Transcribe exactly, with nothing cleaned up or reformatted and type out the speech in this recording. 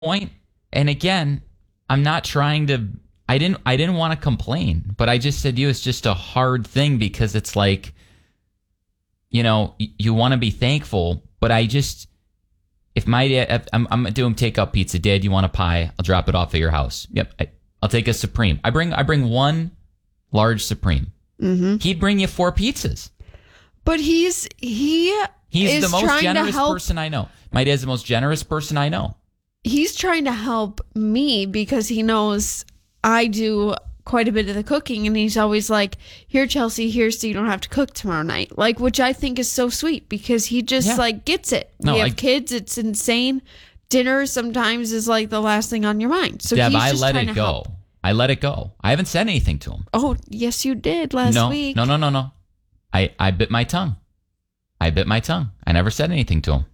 point. And again, I'm not trying to. I didn't. I didn't want to complain, but I just said to you, it's just a hard thing because it's like, you know, you, you want to be thankful, but I just, if my dad, if I'm, I'm doing takeout pizza, Dad, you want a pie? I'll drop it off at your house. Yep, I, I'll take a Supreme. I bring. I bring one large Supreme. Mm-hmm. He'd bring you four pizzas. But he's he. He's is the most trying to generous help. person I know. My dad's the most generous person I know. He's trying to help me because he knows I do quite a bit of the cooking, and he's always like, here, Chelsea, here, so you don't have to cook tomorrow night. Like, which I think is so sweet because he just Yeah. like gets it. No, we have I- kids. It's insane. Dinner sometimes is like the last thing on your mind. So Deb, he's I just let trying it to go. help. I let it go. I haven't said anything to him. Oh, yes, you did last no, week. no, no, no, no. I, I bit my tongue. I bit my tongue. I never said anything to him.